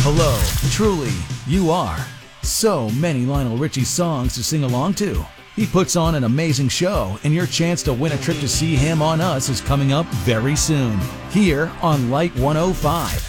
Hello, truly, you are. So many Lionel Richie songs to sing along to. He puts on an amazing show, and your chance to win a trip to see him on us is coming up very soon, here on Light 105.